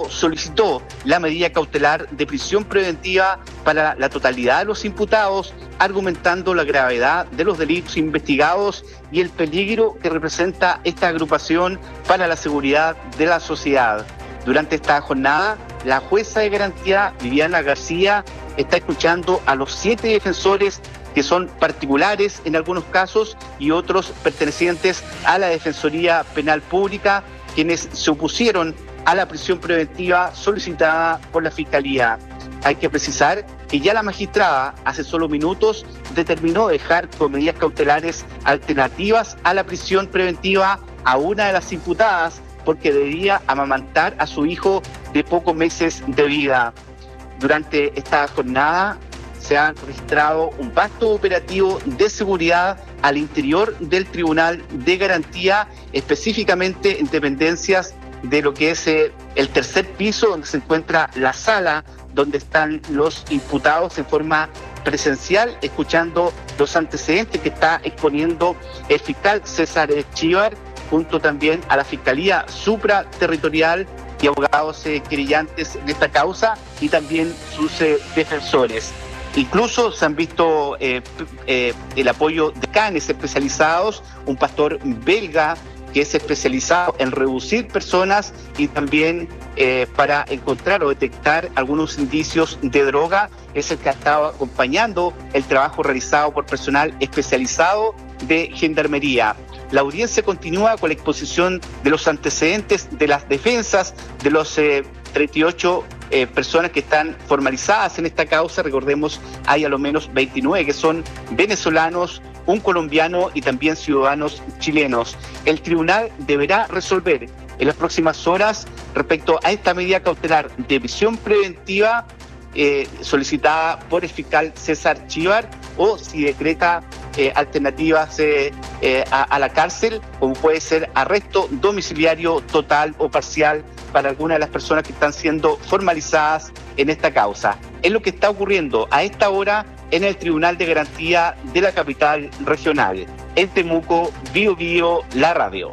Temuco solicitó la medida cautelar de prisión preventiva para la totalidad de los imputados, argumentando la gravedad de los delitos investigados y el peligro que representa esta agrupación para la seguridad de la sociedad. Durante esta jornada, la jueza de garantía, Viviana García, está escuchando a los 7 defensores que son particulares en algunos casos y otros pertenecientes a la Defensoría Penal Pública, quienes se opusieron a la prisión preventiva solicitada por la Fiscalía. Hay que precisar que ya la magistrada hace solo minutos determinó dejar con medidas cautelares alternativas a la prisión preventiva a una de las imputadas porque debía amamantar a su hijo de pocos meses de vida. Durante esta jornada se ha registrado un vasto operativo de seguridad al interior del Tribunal de Garantía, específicamente en dependencias de lo que es el tercer piso, donde se encuentra la sala donde están los imputados en forma presencial, escuchando los antecedentes que está exponiendo el fiscal César Chívar, junto también a la Fiscalía Supraterritorial y abogados querellantes de esta causa y también sus defensores. Incluso se han visto el apoyo de canes especializados, un pastor belga que es especializado en reducir personas y también para encontrar o detectar algunos indicios de droga, es el que ha estado acompañando el trabajo realizado por personal especializado de Gendarmería. La audiencia continúa con la exposición de los antecedentes de las defensas de los 38 personas que están formalizadas en esta causa. Recordemos, hay a lo menos 29 que son venezolanos, un colombiano y también ciudadanos chilenos. El tribunal deberá resolver en las próximas horas respecto a esta medida cautelar de prisión preventiva solicitada por el fiscal César Chívar, o si decreta alternativas a la cárcel, como puede ser arresto domiciliario total o parcial para algunas de las personas que están siendo formalizadas en esta causa. Es lo que está ocurriendo a esta hora en el Tribunal de Garantía de la capital regional. En Temuco, Bío Bío, la radio.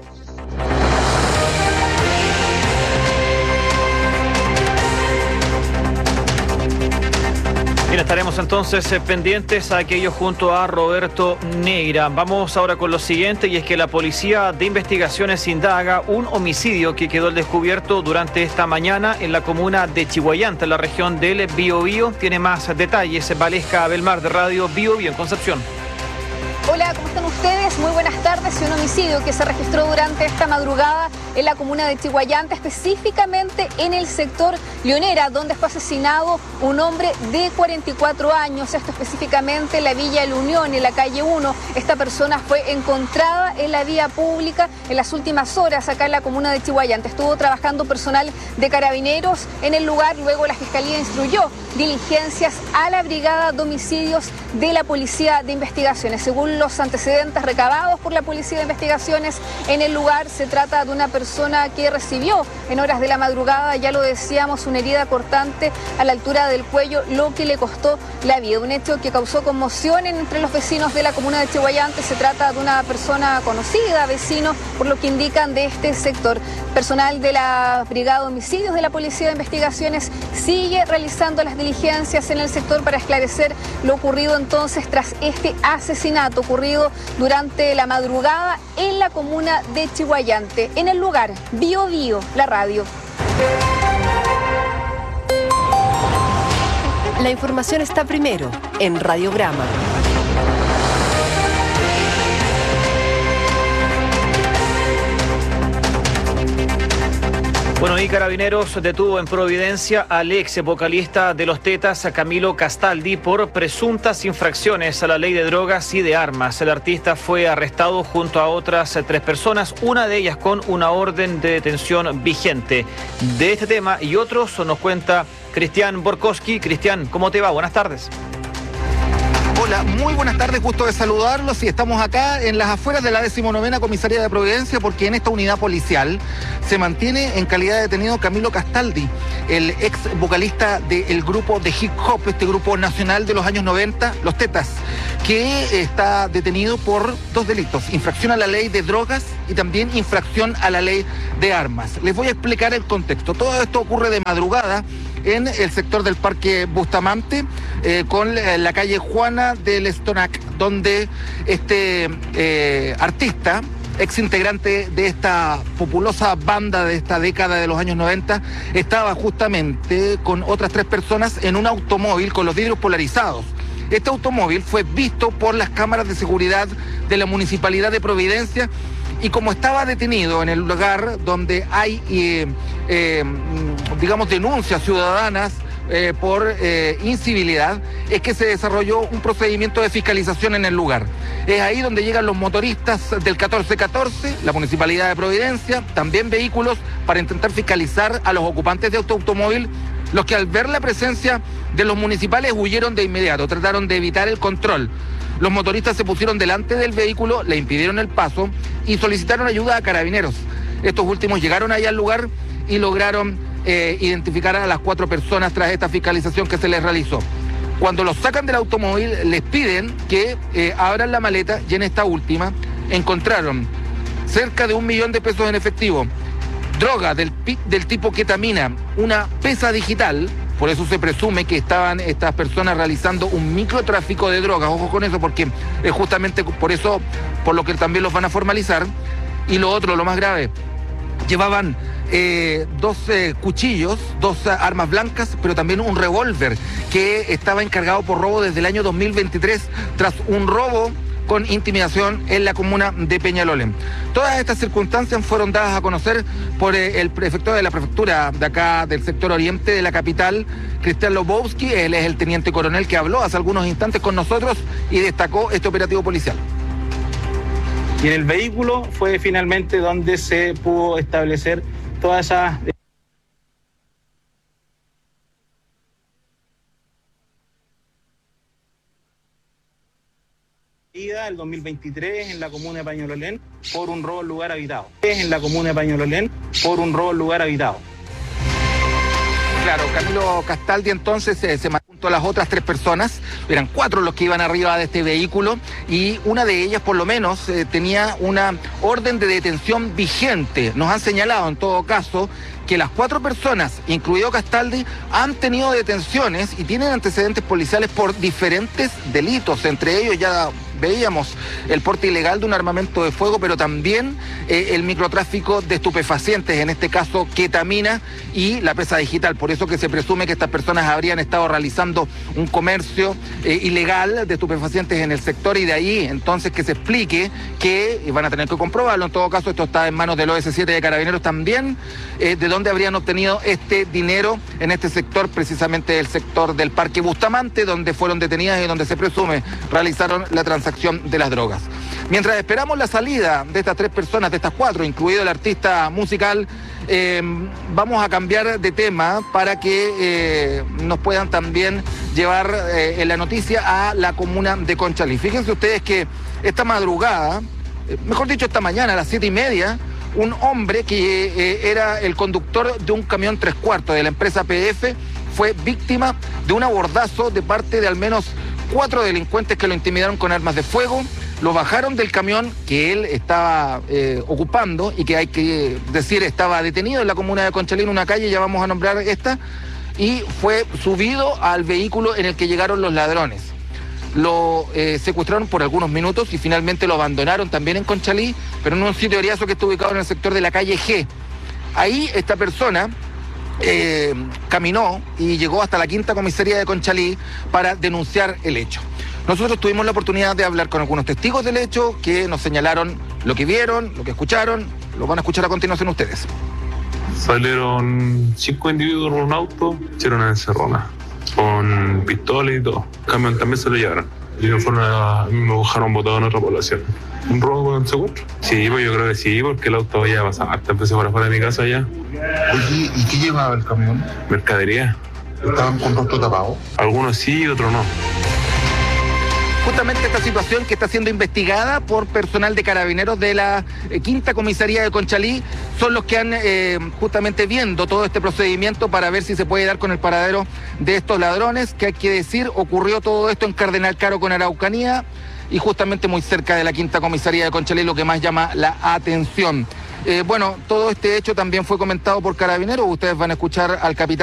Bien, estaremos entonces pendientes a aquello junto a Roberto Neira. Vamos ahora con lo siguiente, y es que la Policía de Investigaciones indaga un homicidio que quedó al descubierto durante esta mañana en la comuna de Chiguayante, en la región del Biobío. Tiene más detalles Valesca Belmar de Radio Biobío en Concepción. Hola, ¿cómo están ustedes? Muy buenas tardes. Un homicidio que se registró durante esta madrugada en la comuna de Chiguayante, específicamente en el sector Leonera, donde fue asesinado un hombre de 44 años, esto específicamente en la Villa La Unión, en la calle 1. Esta persona fue encontrada en la vía pública en las últimas horas acá en la comuna de Chiguayante. Estuvo trabajando personal de Carabineros en el lugar, luego la Fiscalía instruyó diligencias a la Brigada de Homicidios de la Policía de Investigaciones. Según los antecedentes recabados por la Policía de Investigaciones en el lugar, se trata de una persona que recibió en horas de la madrugada, ya lo decíamos, una herida cortante a la altura del cuello, lo que le costó la vida. Un hecho que causó conmoción entre los vecinos de la comuna de Chiguayante. Se trata de una persona conocida, vecino, por lo que indican de este sector. Personal de la Brigada de Homicidios de la Policía de Investigaciones sigue realizando las diligencias en el sector para esclarecer lo ocurrido entonces tras este asesinato ocurrido durante la madrugada en la comuna de Chiguayante. En el lugar, Bío Bío, la radio. La información está primero en Radiograma. Bueno, y Carabineros detuvo en Providencia al ex vocalista de Los Tetas, Camilo Castaldi, por presuntas infracciones a la ley de drogas y de armas. El artista fue arrestado junto a otras 3 personas, una de ellas con una orden de detención vigente. De este tema y otros nos cuenta Cristian Borkowski. Cristian, ¿cómo te va? Buenas tardes. Hola, muy buenas tardes, gusto de saludarlos. Y estamos acá en las afueras de la 19ª Comisaría de Providencia, porque en esta unidad policial se mantiene en calidad de detenido Camilo Castaldi, el ex vocalista del grupo de hip hop, este grupo nacional de los años 90, Los Tetas, que está detenido por 2 delitos: infracción a la ley de drogas y también infracción a la ley de armas. Les voy a explicar el contexto. Todo esto ocurre de madrugada en el sector del Parque Bustamante, con la calle Juana del Estonac, donde este artista, ex integrante de esta populosa banda de esta década de los años 90, estaba justamente con otras 3 personas en un automóvil con los vidrios polarizados. Este automóvil fue visto por las cámaras de seguridad de la Municipalidad de Providencia, y como estaba detenido en el lugar donde hay, digamos, denuncias ciudadanas por incivilidad, es que se desarrolló un procedimiento de fiscalización en el lugar. Es ahí donde llegan los motoristas del 1414, la Municipalidad de Providencia, también vehículos, para intentar fiscalizar a los ocupantes de este automóvil, los que al ver la presencia de los municipales huyeron de inmediato, trataron de evitar el control. Los motoristas se pusieron delante del vehículo, le impidieron el paso y solicitaron ayuda a carabineros. Estos últimos llegaron allá al lugar y lograron identificar a las 4 personas tras esta fiscalización que se les realizó. Cuando los sacan del automóvil, les piden que abran la maleta, y en esta última encontraron cerca de 1 millón de pesos en efectivo, droga del tipo ketamina, una pesa digital. Por eso se presume que estaban estas personas realizando un microtráfico de drogas. Ojo con eso, porque es justamente por eso por lo que también los van a formalizar. Y lo otro, lo más grave, llevaban 2 cuchillos, 2 armas blancas, pero también un revólver que estaba encargado por robo desde el año 2023, tras un robo con intimidación en la comuna de Peñalolén. Todas estas circunstancias fueron dadas a conocer por el prefecto de la prefectura de acá del sector oriente de la capital, Cristian Lobowski. Él es el teniente coronel que habló hace algunos instantes con nosotros y destacó este operativo policial. Y en el vehículo fue finalmente donde se pudo establecer todas esas... el 2023 en la comuna de Peñalolén por un robo en lugar habitado. Claro, Camilo Castaldi entonces se mató junto a las otras 3 personas. Eran 4 los que iban arriba de este vehículo, y una de ellas por lo menos tenía una orden de detención vigente. Nos han señalado en todo caso que las 4 personas, incluido Castaldi, han tenido detenciones y tienen antecedentes policiales por diferentes delitos. Entre ellos ya veíamos el porte ilegal de un armamento de fuego, pero también el microtráfico de estupefacientes, en este caso ketamina, y la pesa digital. Por eso que se presume que estas personas habrían estado realizando un comercio ilegal de estupefacientes en el sector, y de ahí entonces que se explique que, y van a tener que comprobarlo, en todo caso esto está en manos del OS7 de Carabineros también, de dónde habrían obtenido este dinero en este sector, precisamente el sector del Parque Bustamante, donde fueron detenidas y donde se presume realizaron la transacción de las drogas. Mientras esperamos la salida de estas 3 personas, de estas 4, incluido el artista musical, vamos a cambiar de tema para que nos puedan también llevar en la noticia a la comuna de Conchalí. Fíjense ustedes que esta madrugada, mejor dicho esta mañana a las 7:30, un hombre que era el conductor de un camión 3/4 de la empresa PF fue víctima de un abordazo de parte de al menos 4 delincuentes que lo intimidaron con armas de fuego. Lo bajaron del camión que él estaba ocupando, y que hay que decir estaba detenido en la comuna de Conchalí, en una calle, ya vamos a nombrar esta, y fue subido al vehículo en el que llegaron los ladrones. Lo secuestraron por algunos minutos y finalmente lo abandonaron también en Conchalí, pero en un sitio eriazo que está ubicado en el sector de la calle G. Ahí esta persona caminó y llegó hasta la 5ª Comisaría de Conchalí para denunciar el hecho. Nosotros tuvimos la oportunidad de hablar con algunos testigos del hecho que nos señalaron lo que vieron, lo que escucharon. Lo van a escuchar a continuación ustedes. Salieron 5 individuos en un auto, hicieron una encerrona con pistolas y todo. El camión también se lo llevaron. Y me dejaron botado en otra población. ¿Un robo con secuestro? Sí, pues yo creo que sí, porque el auto ya pasaba hartas veces por afuera de mi casa ya. Oye, ¿y qué llevaba el camión? Mercadería. ¿Estaban con rostro tapado? Algunos sí y otros no. Justamente esta situación que está siendo investigada por personal de carabineros de la quinta comisaría de Conchalí son los que han justamente viendo todo este procedimiento para ver si se puede dar con el paradero de estos ladrones, que hay que decir, ocurrió todo esto en Cardenal Caro con Araucanía y justamente muy cerca de la quinta comisaría de Conchalí, lo que más llama la atención. Bueno, todo este hecho también fue comentado por carabineros, ustedes van a escuchar al capitán